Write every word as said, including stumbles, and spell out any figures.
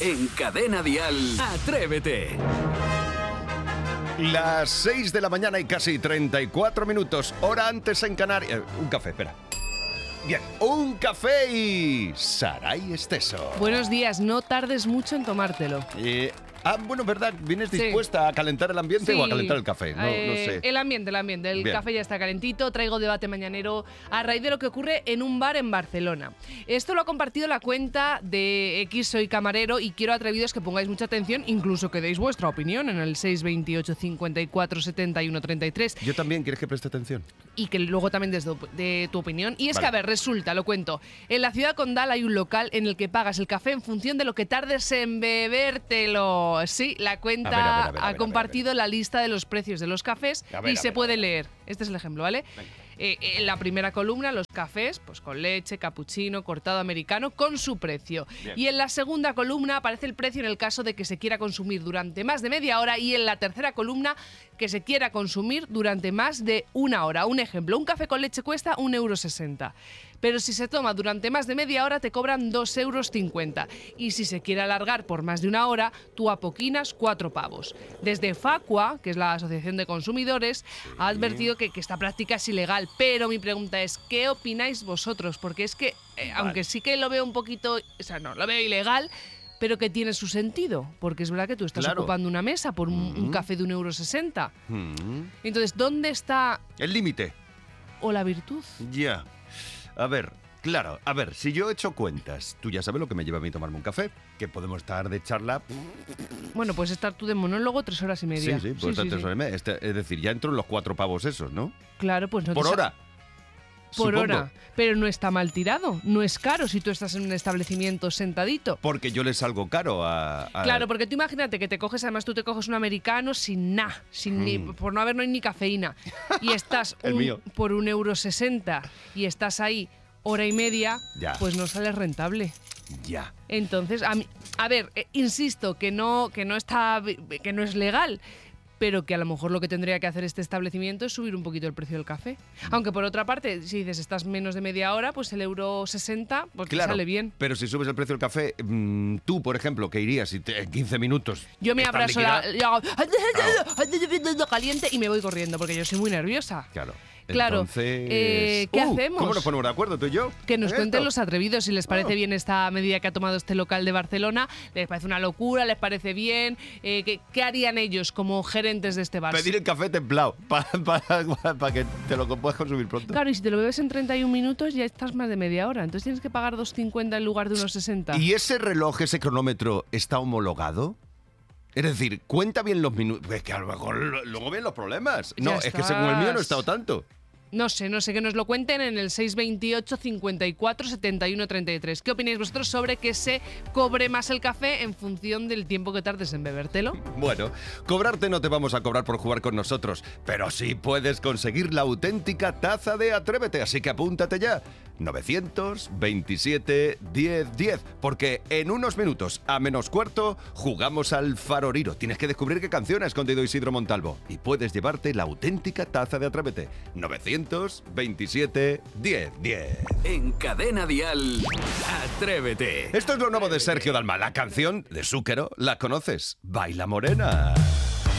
En Cadena Dial, Atrévete. Las seis de la mañana y casi treinta y cuatro minutos, hora antes en Canarias. Eh, un café, espera. Bien, un café y Saray Esteso. Buenos días, no tardes mucho en tomártelo. Eh, ah, bueno, ¿verdad? ¿Vienes dispuesta sí. a calentar el ambiente sí. o a calentar el café? No, eh, no sé. El ambiente, el ambiente. El Bien. café ya está calentito. Traigo debate mañanero a raíz de lo que ocurre en un bar en Barcelona. Esto lo ha compartido la cuenta de X Soy Camarero y quiero, atrevidos, que pongáis mucha atención, incluso que deis vuestra opinión en el seis veintiocho, cincuenta y cuatro, setenta y uno, treinta y tres. Yo también, ¿quieres que preste atención? Y que luego también des de tu opinión. Y es vale. que, a ver, resulta, lo cuento, en la ciudad condal hay un local en el que pagas el café en función de lo que tardes en bebértelo. Sí, la cuenta A ver, a ver, a ver, a ha ver, compartido a ver. la lista de los precios de los cafés A ver, y a se ver, puede a ver. leer. Este es el ejemplo, ¿vale? Eh, en la primera columna, los cafés, pues con leche, capuchino, cortado americano, con su precio. Bien. Y en la segunda columna aparece el precio en el caso de que se quiera consumir durante más de media hora, y en la tercera columna, que se quiera consumir durante más de una hora. Un ejemplo, un café con leche cuesta un euro sesenta. Pero si se toma durante más de media hora te cobran dos euros cincuenta. Y si se quiere alargar por más de una hora, tú apoquinas cuatro pavos. Desde Facua, que es la Asociación de Consumidores, ha advertido que, que esta práctica es ilegal. Pero mi pregunta es, ¿qué opináis vosotros? Porque es que, eh, Vale. aunque sí que lo veo un poquito, o sea, no, lo veo ilegal, pero que tiene su sentido. Porque es verdad que tú estás Claro. ocupando una mesa por un, Mm. un café de un euro sesenta. Mm. Entonces, ¿dónde está El límite. o la virtud? Ya. A ver, claro, a ver, si yo he hecho cuentas, tú ya sabes lo que me lleva a mí tomarme un café, que podemos estar de charla. Bueno, puedes estar tú de monólogo tres horas y media. Sí, sí, puedo estar sí, tres sí. horas y media. Este, es decir, ya entro en los cuatro pavos esos, ¿no? Claro, pues no Por te sa- hora. Por supongo. hora. Pero no está mal tirado. No es caro si tú estás en un establecimiento sentadito. Porque yo le salgo caro a... a- Claro, porque tú imagínate que te coges, además tú te coges un americano sin nada, sin ni, Mm. por no haber no hay ni cafeína. Y estás El un- mío. por un euro sesenta y estás ahí hora y media, Ya. pues no sales rentable. Ya. Entonces, a, mí, a ver, eh, insisto que no, que no está, que no es legal, pero que a lo mejor lo que tendría que hacer este establecimiento es subir un poquito el precio del café. Aunque por otra parte, si dices estás menos de media hora, pues el euro sesenta, pues te Claro, sale bien. pero si subes el precio del café, mmm, tú, por ejemplo, que irías y te- en quince minutos... Yo me estás abrazo la, liquidada- yo hago caliente y me voy corriendo porque yo soy muy nerviosa. Claro. Claro, Entonces... eh, ¿qué Uh, hacemos? ¿Cómo nos ponemos de acuerdo tú y yo? Que nos en cuenten esto? los atrevidos si les parece Oh. bien esta medida que ha tomado este local de Barcelona. ¿Les parece una locura? ¿Les parece bien? Eh, ¿qué, ¿Qué harían ellos como gerentes de este bar? Pedir el café templado para que te lo puedas consumir pronto. Claro, y si te lo bebes en treinta y un minutos ya estás más de media hora. Entonces tienes que pagar dos cincuenta en lugar de unos sesenta. ¿Y ese reloj, ese cronómetro, está homologado? Es decir, cuenta bien los minutos. Es que a lo mejor lo- luego vienen los problemas. No, Ya es que según el mío no he estás. estado tanto. No sé, no sé, que nos lo cuenten en el seis veintiocho, cincuenta y cuatro, setenta y uno, treinta y tres. ¿Qué opináis vosotros sobre que se cobre más el café en función del tiempo que tardes en bebértelo? Bueno, cobrarte no te vamos a cobrar por jugar con nosotros, pero sí puedes conseguir la auténtica taza de Atrévete, así que apúntate ya. novecientos veintisiete, diez, diez, porque en unos minutos, a menos cuarto, jugamos al Faroriro. Tienes que descubrir qué canción ha escondido Isidro Montalvo y puedes llevarte la auténtica taza de Atrévete. novecientos veintisiete, diez, diez. En Cadena Dial, Atrévete. Esto es lo nuevo de Sergio Dalma, la canción de Zúquero. ¿La conoces? Baila Morena.